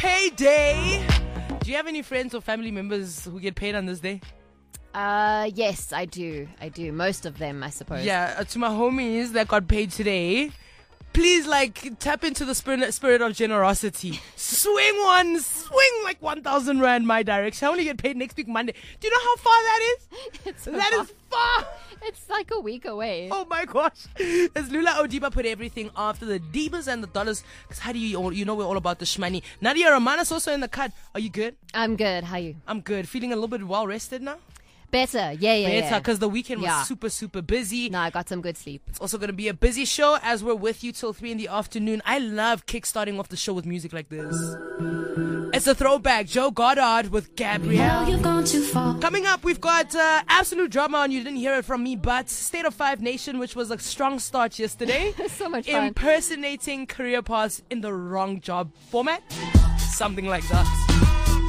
Payday! Do you have any friends or family members who get paid on this day? Yes, I do. Most of them, I suppose. Yeah, to my homies that got paid today, please, tap into the spirit of generosity. Swing like 1,000 rand my direction. I only get paid next week, Monday. Do you know how far that is? That is far. It's like a week away. Oh my gosh. As Lula Odiba put everything after the divas and the dollars. Because how do you know we're all about the shmoney. Nadia Romana's also in the cut. Are you good? I'm good. How are you? I'm good. Feeling a little bit well rested now? Better. Yeah. Better, because the weekend was super, super busy. No, I got some good sleep. It's also going to be a busy show as we're with you till 3 in the afternoon. I love kickstarting off the show with music like this. It's a throwback. Joe Goddard with Gabrielle. You've gone too far. Coming up, we've got absolute drama, and you didn't hear it from me, but State of Five Nation, which was a strong start yesterday. So much fun. Impersonating career paths in the wrong job format. Something like that.